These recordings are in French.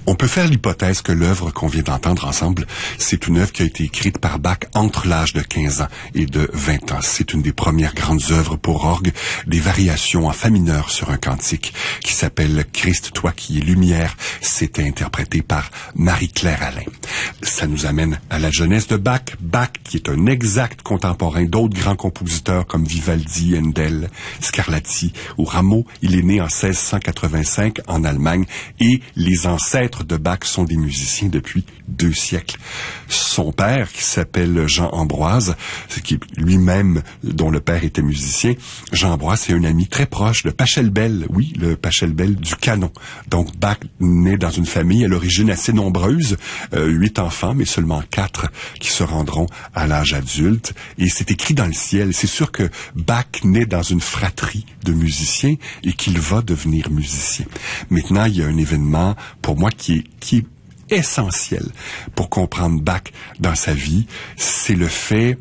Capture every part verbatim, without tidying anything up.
On peut faire l'hypothèse que l'œuvre qu'on vient d'entendre ensemble, c'est une œuvre qui a été écrite par Bach entre l'âge de quinze ans et de vingt ans. C'est une des premières grandes œuvres pour orgue, des variations en fa mineur sur un cantique qui s'appelle « Christ, toi qui es lumière ». C'était interprété par Marie-Claire Alain. Ça nous amène à la jeunesse de Bach. Bach, qui est un exact contemporain d'autres grands compositeurs comme Vivaldi, Handel, Scarlatti ou Rameau. Il est né en seize cent quatre-vingt-cinq en Allemagne et les ancêtres de Bach sont des musiciens depuis deux siècles. Son père, qui s'appelle Jean Ambroise, qui lui-même, dont le père était musicien, Jean Ambroise, c'est un ami très proche de Pachelbel, oui, le Pachelbel du canon. Donc Bach naît dans une famille à l'origine assez nombreuse, euh, huit enfants, mais seulement quatre qui se rendront à l'âge adulte. Et c'est écrit dans le ciel. C'est sûr que Bach naît dans une fratrie de musiciens et qu'il va devenir musicien. Maintenant, il y a un événement, pour moi, qui est, qui est essentiel pour comprendre Bach dans sa vie, c'est le fait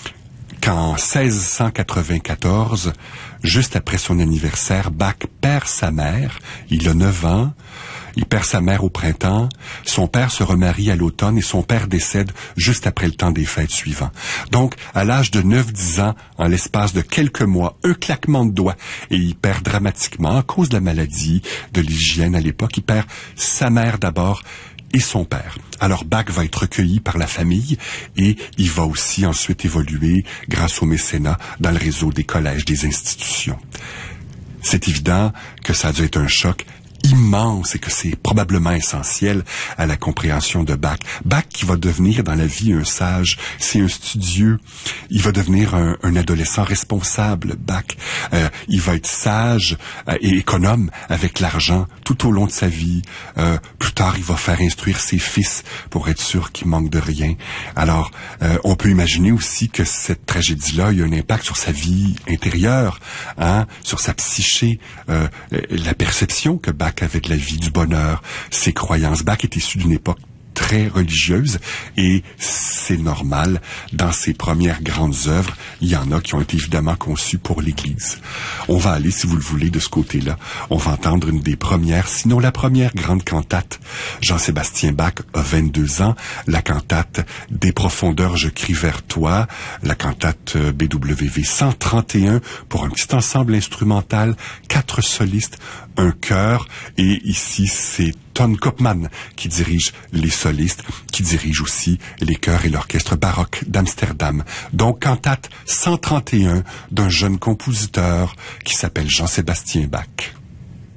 qu'en seize cent quatre-vingt-quatorze, juste après son anniversaire, Bach perd sa mère. Il a neuf ans. Il perd sa mère au printemps. Son père se remarie à l'automne et son père décède juste après le temps des fêtes suivants. Donc, à l'âge de neuf dix ans, en l'espace de quelques mois, un claquement de doigts, et il perd dramatiquement, à cause de la maladie, de l'hygiène à l'époque, il perd sa mère d'abord, et son père. Alors Bach va être recueilli par la famille et il va aussi ensuite évoluer grâce au mécénat dans le réseau des collèges, des institutions. C'est évident que ça a dû être un choc immense et que c'est probablement essentiel à la compréhension de Bach. Bach qui va devenir dans la vie un sage, c'est un studieux. Il va devenir un, un adolescent responsable, Bach. Euh, il va être sage euh, et économe avec l'argent tout au long de sa vie. Euh, plus tard, il va faire instruire ses fils pour être sûr qu'ils manquent de rien. Alors, euh, on peut imaginer aussi que cette tragédie-là a eu un impact sur sa vie intérieure, hein, sur sa psyché, euh, la perception que Bach avait de la vie, du bonheur, ses croyances. Bach est issu d'une époque très religieuse et c'est normal. Dans ses premières grandes œuvres, il y en a qui ont été évidemment conçues pour l'Église. On va aller, si vous le voulez, de ce côté-là. On va entendre une des premières, sinon la première grande cantate. Jean-Sébastien Bach a vingt-deux ans. La cantate « Des profondeurs, je crie vers toi », la cantate B W V cent trente et un pour un petit ensemble instrumental, quatre solistes, un chœur, et ici c'est Ton Koopman qui dirige les solistes, qui dirige aussi les chœurs et l'orchestre baroque d'Amsterdam. Donc cantate cent trente et un d'un jeune compositeur qui s'appelle Jean-Sébastien Bach.